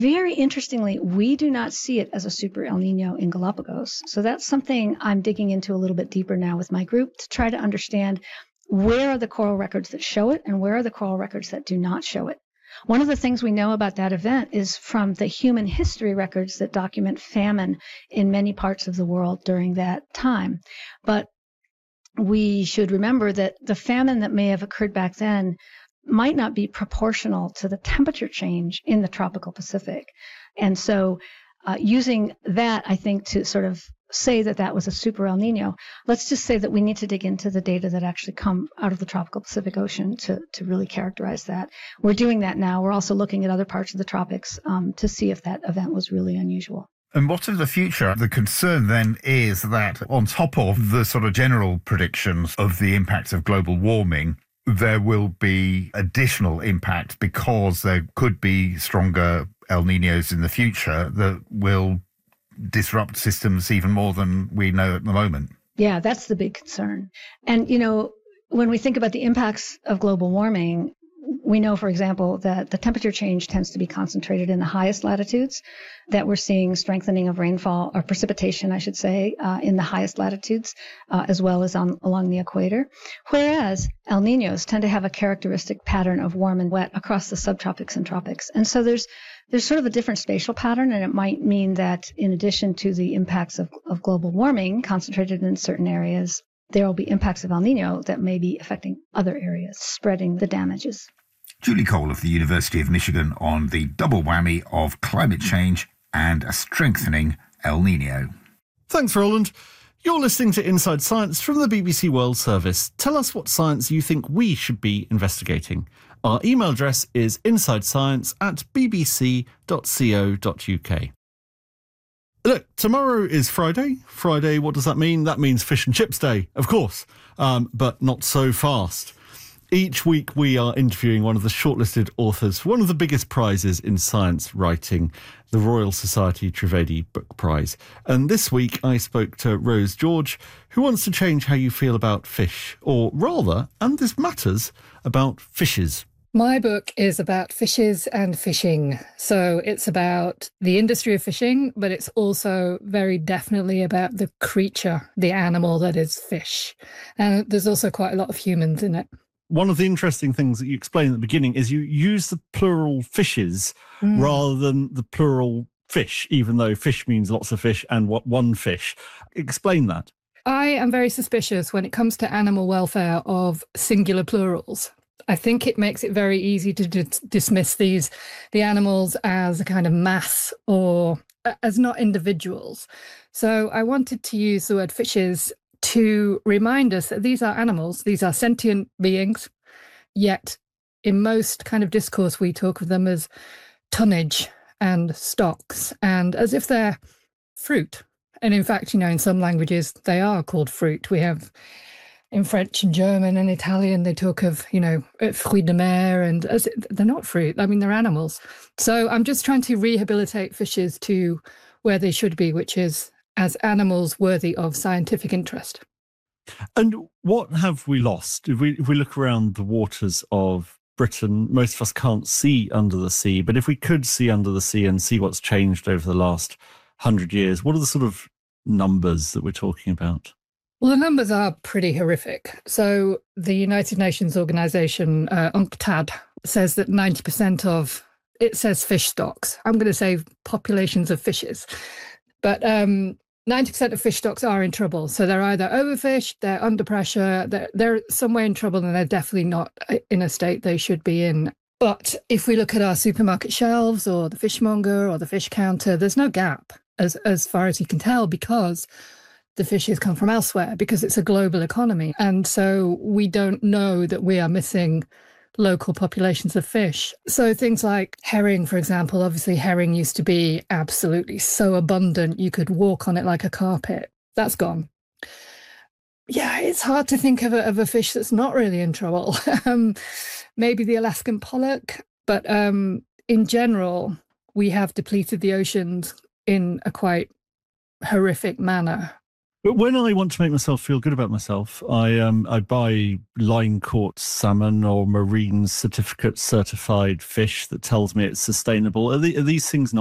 Very interestingly, we do not see it as a super El Nino in Galapagos. So that's something I'm digging into a little bit deeper now with my group to try to understand where are the coral records that show it and where are the coral records that do not show it. One of the things we know about that event is from the human history records that document famine in many parts of the world during that time. But we should remember that the famine that may have occurred back then might not be proportional to the temperature change in the tropical Pacific. And so using that, I think, to sort of say that that was a super El Nino, let's just say that we need to dig into the data that actually come out of the tropical Pacific Ocean to really characterize that. We're doing that now. We're also looking at other parts of the tropics to see if that event was really unusual. And what of the future? The concern then is that on top of the sort of general predictions of the impacts of global warming, there will be additional impact because there could be stronger El Ninos in the future that will disrupt systems even more than we know at the moment. Yeah, that's the big concern. And, when we think about the impacts of global warming, we know, for example, that the temperature change tends to be concentrated in the highest latitudes, that we're seeing strengthening of rainfall or precipitation, I should say, in the highest latitudes, as well as along the equator. Whereas El Ninos tend to have a characteristic pattern of warm and wet across the subtropics and tropics. And so there's sort of a different spatial pattern, and it might mean that in addition to the impacts of global warming concentrated in certain areas, there will be impacts of El Nino that may be affecting other areas, spreading the damages. Julie Cole of the University of Michigan on the double whammy of climate change and a strengthening El Nino. Thanks, Roland. You're listening to Inside Science from the BBC World Service. Tell us what science you think we should be investigating. Our email address is insidescience@bbc.co.uk. Look, tomorrow is Friday. Friday, what does that mean? That means Fish and Chips Day, of course, but not so fast. Each week we are interviewing one of the shortlisted authors for one of the biggest prizes in science writing, the Royal Society Trivedi Book Prize. And this week I spoke to Rose George, who wants to change how you feel about fish, or rather, and this matters, about fishes. My book is about fishes and fishing. So it's about the industry of fishing, but it's also very definitely about the creature, the animal that is fish. And there's also quite a lot of humans in it. One of the interesting things that you explain at the beginning is you use the plural fishes rather than the plural fish, even though fish means lots of fish and one fish. Explain that. I am very suspicious when it comes to animal welfare of singular plurals. I think it makes it very easy to dismiss the animals as a kind of mass or as not individuals. So I wanted to use the word fishes to remind us that these are animals, these are sentient beings, yet in most kind of discourse we talk of them as tonnage and stocks and as if they're fruit. And in fact, in some languages they are called fruit. We have in French and German and Italian, they talk of, fruits de mer, and they're not fruit. I mean, they're animals. So I'm just trying to rehabilitate fishes to where they should be, which is as animals worthy of scientific interest. And what have we lost? If we look around the waters of Britain, most of us can't see under the sea, but if we could see under the sea and see what's changed over the last 100 years, what are the sort of numbers that we're talking about? Well, the numbers are pretty horrific. So the United Nations organization, UNCTAD, says that 90% of, it says fish stocks. I'm going to say populations of fishes. But 90% of fish stocks are in trouble. So they're either overfished, they're under pressure, they're somewhere in trouble, and they're definitely not in a state they should be in. But if we look at our supermarket shelves or the fishmonger or the fish counter, there's no gap as far as you can tell, because the fishes come from elsewhere, because it's a global economy. And so we don't know that we are missing local populations of fish. So things like herring, for example, obviously herring used to be absolutely so abundant you could walk on it like a carpet. That's gone. Yeah, it's hard to think of a fish that's not really in trouble. Maybe the Alaskan pollock, but in general, we have depleted the oceans in a quite horrific manner. But when I want to make myself feel good about myself, I buy line caught salmon or marine certificate certified fish that tells me it's sustainable. Are these things not